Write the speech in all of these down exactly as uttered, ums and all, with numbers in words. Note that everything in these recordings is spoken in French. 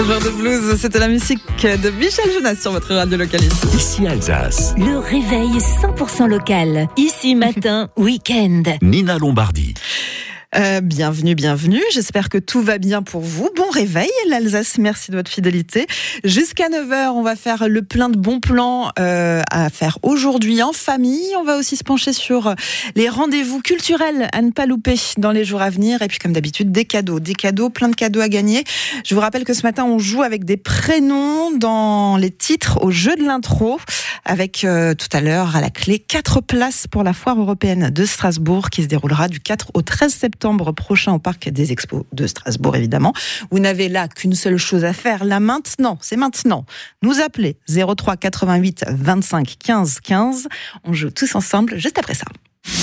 Genre de blues, c'était la musique de Michel Jonas sur votre radio locale. Ici Alsace. Le réveil cent pour cent local. Ici matin, week-end. Nina Lombardi. Euh, bienvenue, bienvenue. J'espère que tout va bien pour vous. Bon réveil, l'Alsace. Merci de votre fidélité. Jusqu'à neuf heures, on va faire le plein de bons plans euh, à faire aujourd'hui en famille. On va aussi se pencher sur les rendez-vous culturels à ne pas louper dans les jours à venir. Et puis, comme d'habitude, des cadeaux. Des cadeaux, plein de cadeaux à gagner. Je vous rappelle que ce matin, on joue avec des prénoms dans les titres au jeu de l'intro. Avec euh, tout à l'heure, à la clé, quatre places pour la foire européenne de Strasbourg qui se déroulera du quatre au treize septembre prochain au parc des Expos de Strasbourg, évidemment. Vous n'avez là qu'une seule chose à faire, là maintenant, c'est maintenant. Nous appeler zéro trois quatre-vingt-huit vingt-cinq quinze quinze. On joue tous ensemble juste après ça.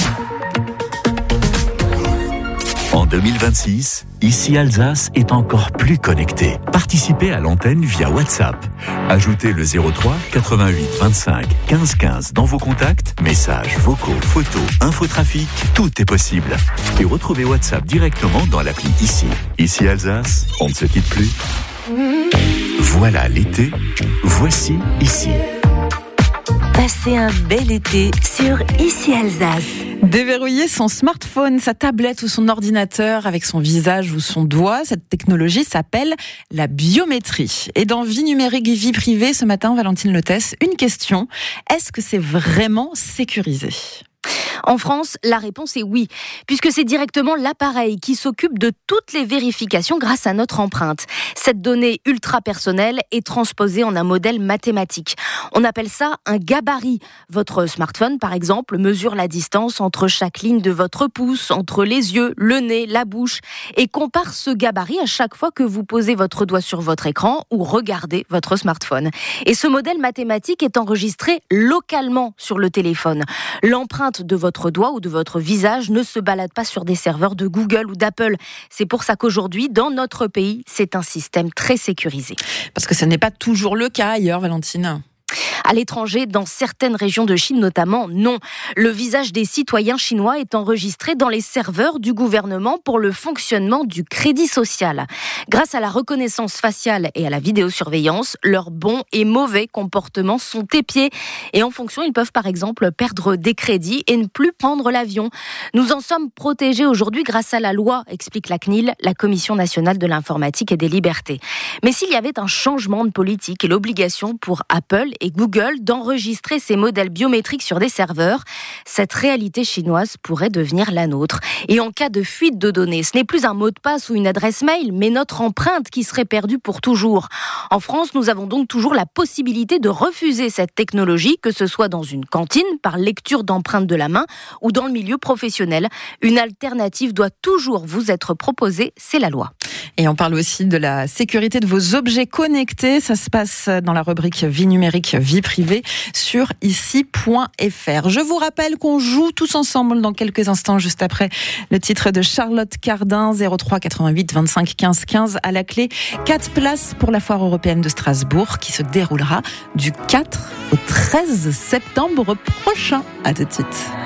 En deux mille vingt-six, Ici Alsace est encore plus connecté. Participez à l'antenne via WhatsApp. Ajoutez le zéro trois quatre-vingt-huit vingt-cinq quinze quinze dans vos contacts, messages, vocaux, photos, infotrafic, tout est possible. Et retrouvez WhatsApp directement dans l'appli Ici. Ici Alsace, on ne se quitte plus. Voilà l'été, voici Ici. Passez un bel été sur Ici Alsace. Déverrouiller son smartphone, sa tablette ou son ordinateur avec son visage ou son doigt, cette technologie s'appelle la biométrie. Et dans Vie numérique et vie privée, ce matin, Valentine Lotès, une question. Est-ce que c'est vraiment sécurisé ? En France, la réponse est oui, puisque c'est directement l'appareil qui s'occupe de toutes les vérifications grâce à notre empreinte. Cette donnée ultra personnelle est transposée en un modèle mathématique. On appelle ça un gabarit. Votre smartphone, par exemple, mesure la distance entre chaque ligne de votre pouce, entre les yeux, le nez, la bouche, et compare ce gabarit à chaque fois que vous posez votre doigt sur votre écran ou regardez votre smartphone. Et ce modèle mathématique est enregistré localement sur le téléphone. L'empreinte de votre doigt ou de votre visage ne se balade pas sur des serveurs de Google ou d'Apple. C'est pour ça qu'aujourd'hui, dans notre pays, c'est un système très sécurisé. Parce que ce n'est pas toujours le cas ailleurs, Valentine. À l'étranger, dans certaines régions de Chine notamment, non. Le visage des citoyens chinois est enregistré dans les serveurs du gouvernement pour le fonctionnement du crédit social. Grâce à la reconnaissance faciale et à la vidéosurveillance, leurs bons et mauvais comportements sont épiés. Et en fonction, ils peuvent par exemple perdre des crédits et ne plus prendre l'avion. Nous en sommes protégés aujourd'hui grâce à la loi, explique la C N I L, la Commission nationale de l'informatique et des libertés. Mais s'il y avait un changement de politique et l'obligation pour Apple et Google d'enregistrer ces modèles biométriques sur des serveurs, cette réalité chinoise pourrait devenir la nôtre. Et en cas de fuite de données, ce n'est plus un mot de passe ou une adresse mail, mais notre empreinte qui serait perdue pour toujours. En France, nous avons donc toujours la possibilité de refuser cette technologie, que ce soit dans une cantine, par lecture d'empreintes de la main, ou dans le milieu professionnel. Une alternative doit toujours vous être proposée, c'est la loi. Et on parle aussi de la sécurité de vos objets connectés. Ça se passe dans la rubrique Vie numérique, vie privée sur ici point f r. Je vous rappelle qu'on joue tous ensemble dans quelques instants, juste après le titre de Charlotte Cardin, zéro trois quatre-vingt-huit vingt-cinq quinze quinze. À la clé, quatre places pour la foire européenne de Strasbourg qui se déroulera du quatre au treize septembre prochain. À tout de suite.